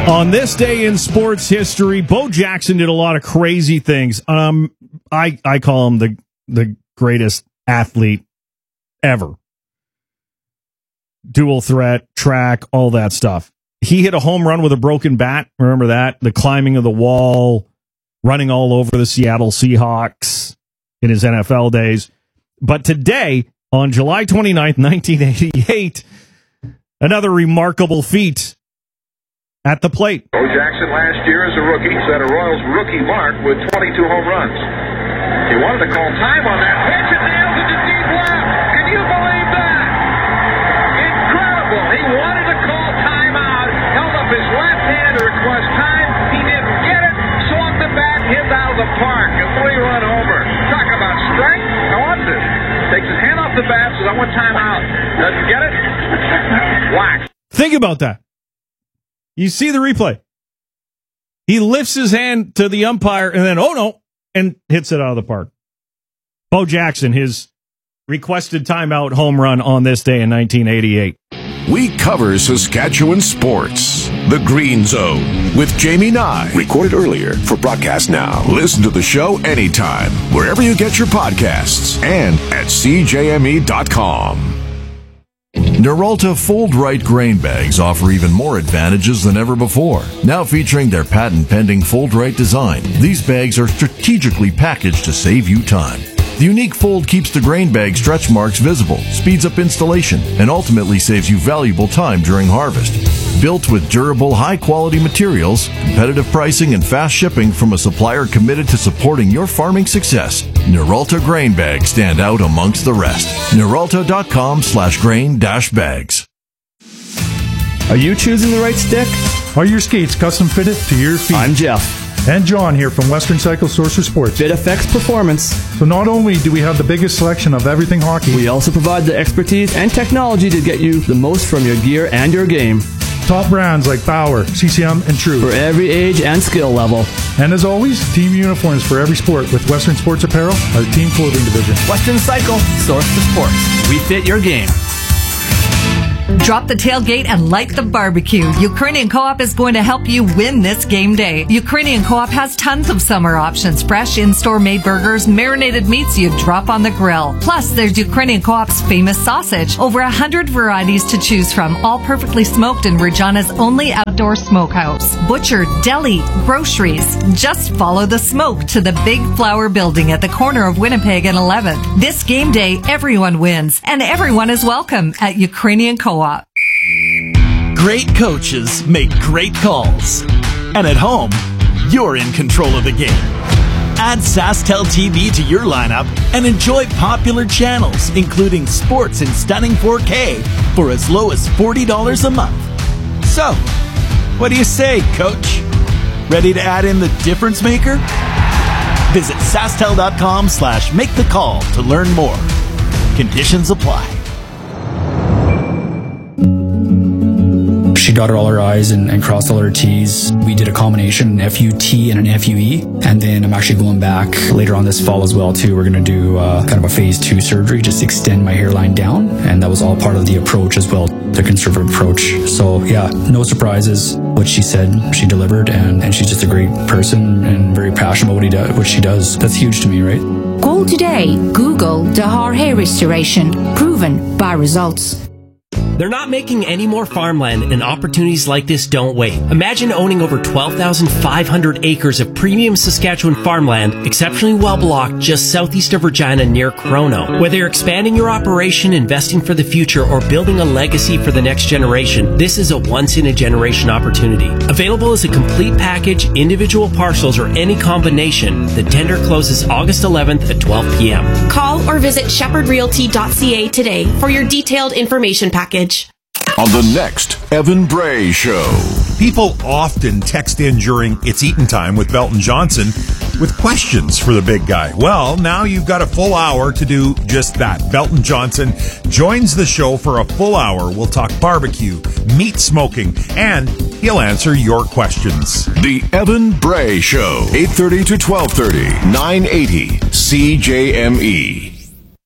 On this day in sports history, Bo Jackson did a lot of crazy things. I call him the greatest athlete ever. Dual threat, track, all that stuff. He hit a home run with a broken bat. Remember that? The climbing of the wall, running all over the Seattle Seahawks in his NFL days. But today, on July 29th, 1988, another remarkable feat at the plate. Bo Jackson last year as a rookie set a Royals rookie mark with 22 home runs. He wanted to call time on that pitch and nailed it to deep left. Can you believe that? Incredible. He wanted to call time out, held up his left hand to request time. He didn't get it, swung the bat, hit out of the park. A 3-run homer. Talk about strength. I want this. Takes his hand off the bat, says, I want time out. Doesn't get it. Whack. Think about that. You see the replay. He lifts his hand to the umpire and then, oh no, and hits it out of the park. Bo Jackson, his requested timeout home run on this day in 1988. We cover Saskatchewan sports. The Green Zone with Jamie Nye. Recorded earlier for broadcast now. Listen to the show anytime, wherever you get your podcasts and at CJME.com. Noralta Fold Right grain bags offer even more advantages than ever before. Now featuring their patent-pending Fold Right design, these bags are strategically packaged to save you time. The unique fold keeps the grain bag stretch marks visible, speeds up installation, and ultimately saves you valuable time during harvest. Built with durable, high-quality materials, competitive pricing, and fast shipping from a supplier committed to supporting your farming success, Noralta grain bags stand out amongst the rest. Noralta.com/grain-bags. Are you choosing the right stick? Are your skates custom fitted to your feet? I'm Jeff. And John here from Western Cycle Sorcerer Sports. Fit affects performance. So not only do we have the biggest selection of everything hockey, we also provide the expertise and technology to get you the most from your gear and your game. Top brands like Bauer, CCM, and True. For every age and skill level. And as always, team uniforms for every sport with Western Sports Apparel, our team clothing division. Western Cycle, source for sports. We fit your game. Drop the tailgate and light the barbecue. Ukrainian Co-op is going to help you win this game day. Ukrainian Co-op has tons of summer options. Fresh in-store made burgers, marinated meats you drop on the grill. Plus, there's Ukrainian Co-op's famous sausage. Over 100 varieties to choose from, all perfectly smoked in Regina's only outdoor smokehouse. Butcher, deli, groceries. Just follow the smoke to the Big Flower Building at the corner of Winnipeg and 11th. This game day, everyone wins, and everyone is welcome at Ukrainian Co-op. Great coaches make great calls. And at home, you're in control of the game. Add SaskTel TV to your lineup and enjoy popular channels, including sports in stunning 4K for as low as $40 a month. So, what do you say, Coach? Ready to add in the difference maker? Visit SaskTel.com/make-the-call to learn more. Conditions apply. She dotted all her I's and crossed all her T's. We did a combination, an FUT and an FUE. And then I'm actually going back later on this fall as well, too. We're going to do kind of a phase 2 surgery, just extend my hairline down. And that was all part of the approach as well, the conservative approach. So, yeah, no surprises. What she said, she delivered. And she's just a great person and very passionate about what she does. That's huge to me, right? Call today. Google Dahar Hair Restoration. Proven by results. They're not making any more farmland, and opportunities like this don't wait. Imagine owning over 12,500 acres of premium Saskatchewan farmland, exceptionally well blocked just southeast of Regina near Crono. Whether you're expanding your operation, investing for the future, or building a legacy for the next generation, this is a once-in-a-generation opportunity. Available as a complete package, individual parcels, or any combination, the tender closes August 11th at 12 p.m. Call or visit shepherdrealty.ca today for your detailed information package. On the next Evan Bray Show. People often text in during It's Eatin' Time with Belton Johnson with questions for the big guy. Well, now you've got a full hour to do just that. Belton Johnson joins the show for a full hour. We'll talk barbecue, meat smoking, and he'll answer your questions. The Evan Bray Show, 8:30 to 12:30, 980 CJME.